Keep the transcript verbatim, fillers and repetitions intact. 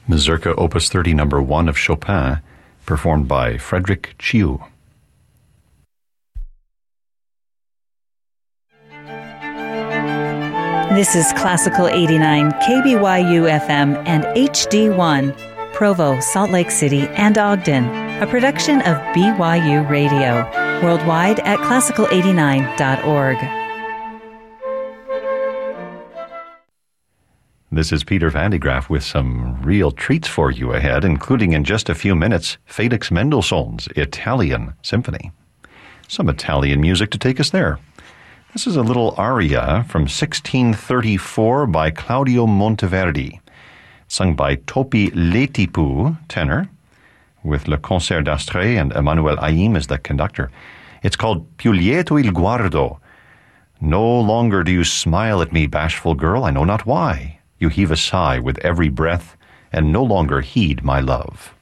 Mazurka Opus thirty, number one of Chopin, performed by Frédéric Chioux. This is Classical eighty-nine, K B Y U F M and H D one, Provo, Salt Lake City, and Ogden, a production of B Y U Radio, worldwide at classical eighty-nine dot org. This is Peter Van de Graaff with some real treats for you ahead, including in just a few minutes, Felix Mendelssohn's Italian Symphony. Some Italian music to take us there. This is a little aria from sixteen thirty-four by Claudio Monteverdi, sung by Topi Letipu, tenor, with Le Concert d'Astrée and Emmanuel Haïm as the conductor. It's called Più lieto il guardo. No longer do you smile at me, bashful girl, I know not why. You heave a sigh with every breath, and no longer heed my love.